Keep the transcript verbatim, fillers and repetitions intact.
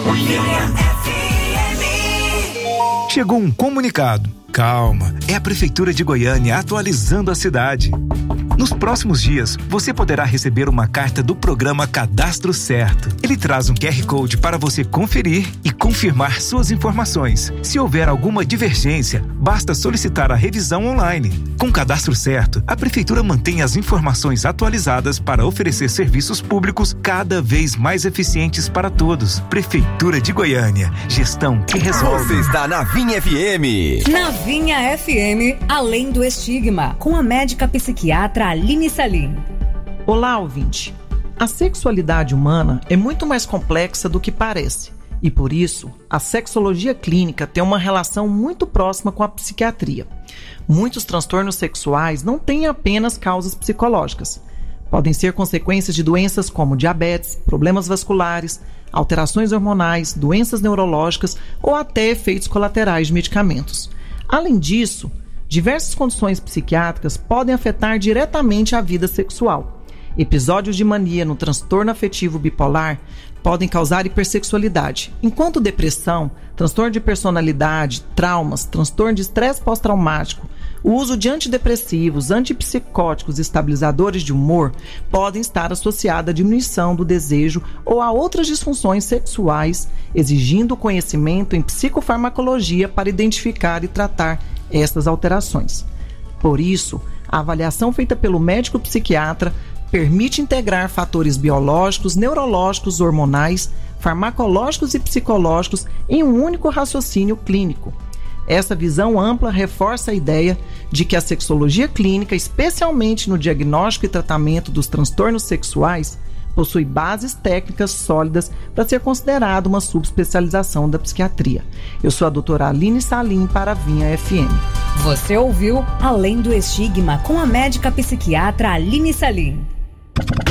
Chegou um comunicado. Calma, é a Prefeitura de Goiânia atualizando a cidade. Nos próximos dias, você poderá receber uma carta do programa Cadastro Certo. Ele traz um Q R Code para você conferir e confirmar suas informações. Se houver alguma divergência, basta solicitar a revisão online. Com o Cadastro Certo, a Prefeitura mantém as informações atualizadas para oferecer serviços públicos cada vez mais eficientes para todos. Prefeitura de Goiânia, gestão que resolve. Você está na Vinha F M. Na Vinha F M, além do estigma, com a médica psiquiatra Aline Salim. Olá, ouvinte. A sexualidade humana é muito mais complexa do que parece e, por isso, a sexologia clínica tem uma relação muito próxima com a psiquiatria. Muitos transtornos sexuais não têm apenas causas psicológicas. Podem ser consequências de doenças como diabetes, problemas vasculares, alterações hormonais, doenças neurológicas ou até efeitos colaterais de medicamentos. Além disso, diversas condições psiquiátricas podem afetar diretamente a vida sexual. Episódios de mania no transtorno afetivo bipolar podem causar hipersexualidade, enquanto depressão, transtorno de personalidade, traumas, transtorno de estresse pós-traumático, o uso de antidepressivos, antipsicóticos e estabilizadores de humor podem estar associados à diminuição do desejo ou a outras disfunções sexuais, exigindo conhecimento em psicofarmacologia para identificar e tratar essas alterações. Por isso, a avaliação feita pelo médico psiquiatra permite integrar fatores biológicos, neurológicos, hormonais, farmacológicos e psicológicos em um único raciocínio clínico. Essa visão ampla reforça a ideia de que a sexologia clínica, especialmente no diagnóstico e tratamento dos transtornos sexuais, possui bases técnicas sólidas para ser considerada uma subespecialização da psiquiatria. Eu sou a doutora Aline Salim para a Vinha F M. Você ouviu Além do Estigma com a médica psiquiatra Aline Salim.